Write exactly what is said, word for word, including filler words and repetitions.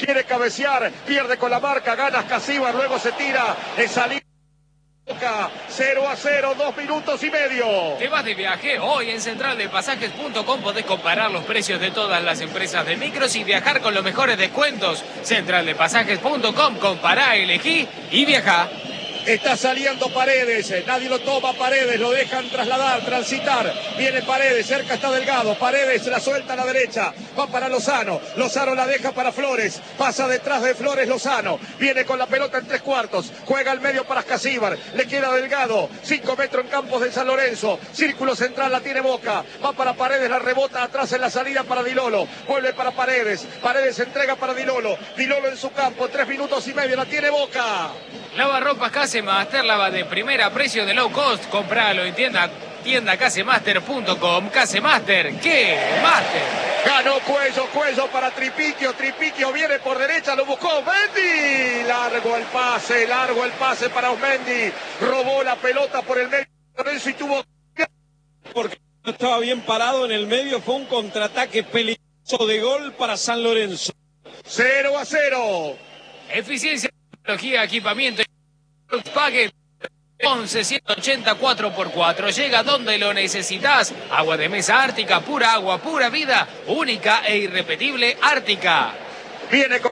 quiere cabecear, pierde con la marca, gana Casíbar, luego se tira, es salir. cero a cero, dos minutos y medio. ¿Te vas de viaje? Hoy en central de pasajes punto com podés comparar los precios de todas las empresas de micros y viajar con los mejores descuentos. central de pasajes punto com, compará, elegí y viajá. Está saliendo Paredes, nadie lo toma, Paredes, lo dejan trasladar, transitar, viene Paredes, cerca está Delgado, Paredes la suelta a la derecha, va para Lozano, Lozano la deja para Flores, pasa detrás de Flores Lozano, viene con la pelota en tres cuartos, juega al medio para Casíbar, le queda Delgado, cinco metros en campos de San Lorenzo, círculo central la tiene Boca, va para Paredes, la rebota atrás en la salida para Dilolo, vuelve para Paredes, Paredes entrega para Dilolo, Dilolo en su campo, tres minutos y medio, la tiene Boca. Lavarropas Casemaster, lava de primera, precio de low cost. Compralo en tienda, tienda casemaster punto com. Casemaster, ¿qué? Master. Ganó Cuello, Cuello para Tripiquio, Tripiquio viene por derecha, lo buscó Osmendi. Largo el pase, largo el pase para Osmendi. Robó la pelota por el medio y tuvo... Porque no estaba bien parado en el medio, fue un contraataque peligroso de gol para San Lorenzo. cero a cero. Eficiencia, tecnología, equipamiento. Pague once ciento ochenta cuatro por cuatro. Llega donde lo necesitas. Agua de mesa Ártica, pura agua, pura vida. Única e irrepetible Ártica. Viene con